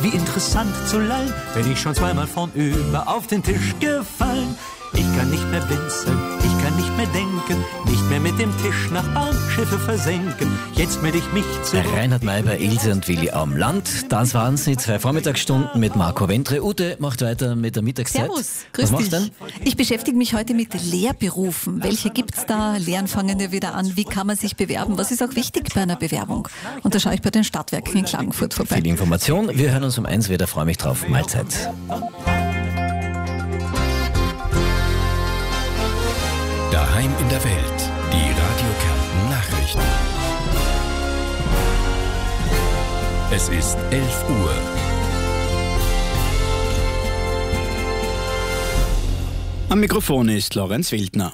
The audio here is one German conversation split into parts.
wie interessant zu lallen, bin ich schon zweimal vornüber auf den Tisch gefallen. Ich kann nicht mehr blinzeln, ich kann nicht mehr denken, nicht mehr mit dem Tischnachbarn Schiffe versenken. Jetzt melde ich mich zurück. Reinhard May bei Ilse und Willi am Land. Das waren sie, 2 Vormittagsstunden mit Marco Wentre. Ute macht weiter mit der Mittagszeit. Servus, grüß Was machst dich. du denn? Ich beschäftige mich heute mit Lehrberufen. Welche gibt's da? Lehren fangen ja wieder an. Wie kann man sich bewerben? Was ist auch wichtig bei einer Bewerbung? Und da schaue ich bei den Stadtwerken in Klagenfurt vorbei. Viel Information. Wir hören uns um 1 wieder. Freue mich drauf. Mahlzeit. Daheim in der Welt. Die Radio Kärnten Nachrichten. Es ist 11 Uhr. Am Mikrofon ist Lorenz Wildner.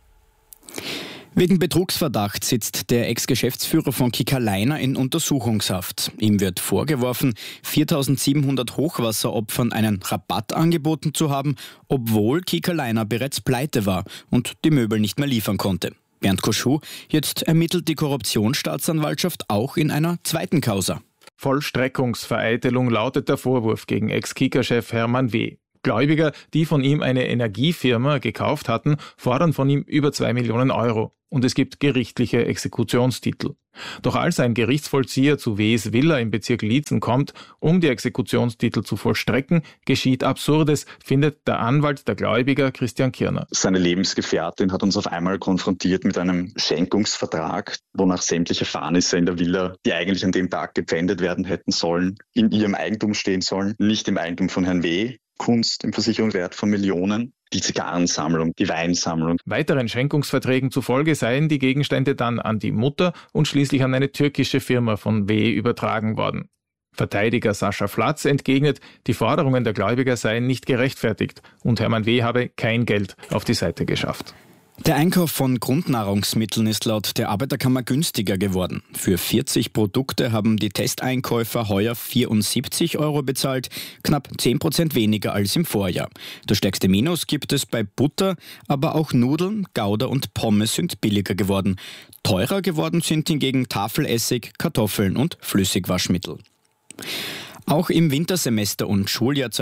Wegen Betrugsverdacht sitzt der Ex-Geschäftsführer von Kickerliner in Untersuchungshaft. Ihm wird vorgeworfen, 4.700 Hochwasseropfern einen Rabatt angeboten zu haben, obwohl Kickerliner bereits pleite war und die Möbel nicht mehr liefern konnte. Bernd Koschuh, jetzt ermittelt die Korruptionsstaatsanwaltschaft auch in einer zweiten Causa. Vollstreckungsvereitelung lautet der Vorwurf gegen Ex-Kika-Chef Hermann W. Gläubiger, die von ihm eine Energiefirma gekauft hatten, fordern von ihm über 2 Millionen Euro. Und es gibt gerichtliche Exekutionstitel. Doch als ein Gerichtsvollzieher zu W.'s Villa im Bezirk Liezen kommt, um die Exekutionstitel zu vollstrecken, geschieht Absurdes, findet der Anwalt der Gläubiger Christian Kirner. Seine Lebensgefährtin hat uns auf einmal konfrontiert mit einem Schenkungsvertrag, wonach sämtliche Fahrnisse in der Villa, die eigentlich an dem Tag gepfändet werden hätten sollen, in ihrem Eigentum stehen sollen, nicht im Eigentum von Herrn W., Kunst im Versicherungswert von Millionen, die Zigarrensammlung, die Weinsammlung. Weiteren Schenkungsverträgen zufolge seien die Gegenstände dann an die Mutter und schließlich an eine türkische Firma von W. übertragen worden. Verteidiger Sascha Flatz entgegnet, die Forderungen der Gläubiger seien nicht gerechtfertigt und Hermann W. habe kein Geld auf die Seite geschafft. Der Einkauf von Grundnahrungsmitteln ist laut der Arbeiterkammer günstiger geworden. Für 40 Produkte haben die Testeinkäufer heuer 74 Euro bezahlt, knapp 10% weniger als im Vorjahr. Das stärkste Minus gibt es bei Butter, aber auch Nudeln, Gouda und Pommes sind billiger geworden. Teurer geworden sind hingegen Tafelessig, Kartoffeln und Flüssigwaschmittel. Auch im Wintersemester und Schuljahr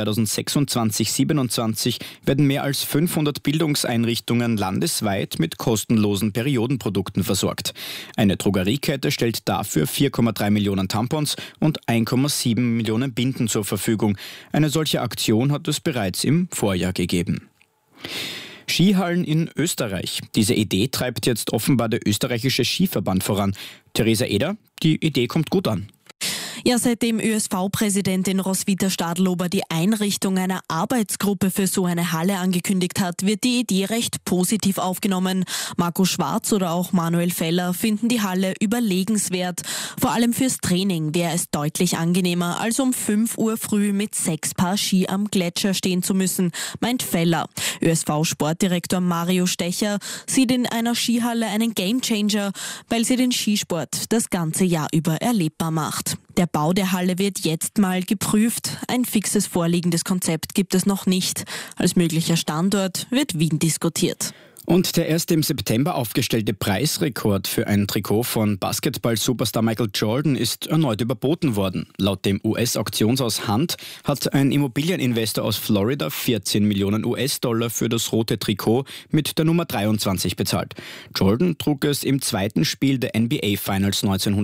2026/27 werden mehr als 500 Bildungseinrichtungen landesweit mit kostenlosen Periodenprodukten versorgt. Eine Drogeriekette stellt dafür 4,3 Millionen Tampons und 1,7 Millionen Binden zur Verfügung. Eine solche Aktion hat es bereits im Vorjahr gegeben. Skihallen in Österreich. Diese Idee treibt jetzt offenbar der österreichische Skiverband voran. Theresa Eder, die Idee kommt gut an. Ja, seitdem ÖSV-Präsidentin Roswitha Stadlober die Einrichtung einer Arbeitsgruppe für so eine Halle angekündigt hat, wird die Idee recht positiv aufgenommen. Marco Schwarz oder auch Manuel Feller finden die Halle überlegenswert. Vor allem fürs Training wäre es deutlich angenehmer, als um 5 Uhr früh mit 6 Paar Ski am Gletscher stehen zu müssen, meint Feller. ÖSV-Sportdirektor Mario Stecher sieht in einer Skihalle einen Gamechanger, weil sie den Skisport das ganze Jahr über erlebbar macht. Der Bau der Halle wird jetzt mal geprüft. Ein fixes vorliegendes Konzept gibt es noch nicht. Als möglicher Standort wird Wien diskutiert. Und der erst im September aufgestellte Preisrekord für ein Trikot von Basketball-Superstar Michael Jordan ist erneut überboten worden. Laut dem US-Auktionshaus Hunt hat ein Immobilieninvestor aus Florida 14 Millionen US-Dollar für das rote Trikot mit der Nummer 23 bezahlt. Jordan trug es im zweiten Spiel der NBA Finals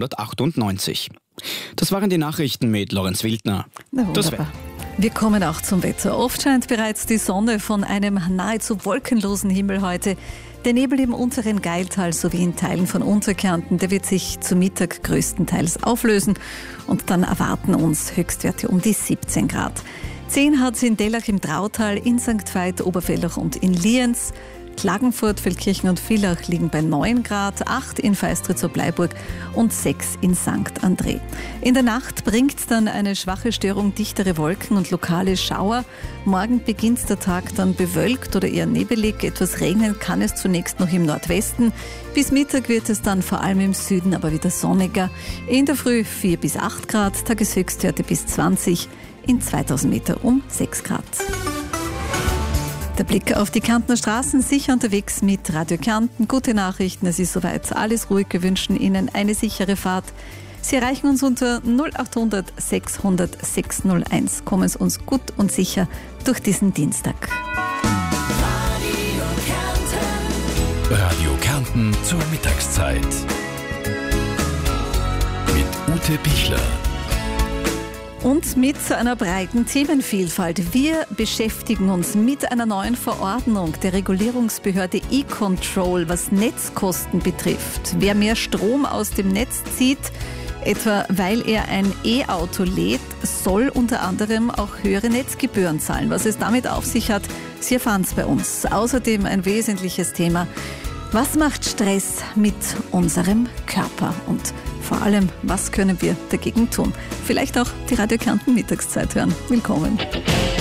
1998. Das waren die Nachrichten mit Lorenz Wildner. Das Wetter. Wir kommen auch zum Wetter. Oft scheint bereits die Sonne von einem nahezu wolkenlosen Himmel heute. Der Nebel im unteren Gailtal sowie in Teilen von Unterkärnten, der wird sich zu Mittag größtenteils auflösen. Und dann erwarten uns Höchstwerte um die 17 Grad. 10 hat es in Dellach im Trautal, in St. Veit, Oberfellach und in Lienz. Klagenfurt, Feldkirchen und Villach liegen bei 9 Grad, 8 in Feistritz-Bleiburg und 6 in St. André. In der Nacht bringt dann eine schwache Störung dichtere Wolken und lokale Schauer. Morgen beginnt der Tag dann bewölkt oder eher nebelig. Etwas regnen kann es zunächst noch im Nordwesten. Bis Mittag wird es dann vor allem im Süden aber wieder sonniger. In der Früh 4 bis 8 Grad, Tageshöchstwerte bis 20, in 2000 Meter um 6 Grad. Der Blick auf die Kärntner Straßen, sicher unterwegs mit Radio Kärnten. Gute Nachrichten, es ist soweit alles ruhig. Wir wünschen Ihnen eine sichere Fahrt. Sie erreichen uns unter 0800 600 601. Kommen Sie uns gut und sicher durch diesen Dienstag. Radio Kärnten zur Mittagszeit. Mit Ute Pichler. Und mit einer breiten Themenvielfalt. Wir beschäftigen uns mit einer neuen Verordnung der Regulierungsbehörde E-Control, was Netzkosten betrifft. Wer mehr Strom aus dem Netz zieht, etwa weil er ein E-Auto lädt, soll unter anderem auch höhere Netzgebühren zahlen. Was es damit auf sich hat, Sie erfahren es bei uns. Außerdem ein wesentliches Thema: Was macht Stress mit unserem Körper? Und vor allem, was können wir dagegen tun? Vielleicht auch die Radio Kärnten Mittagszeit hören. Willkommen.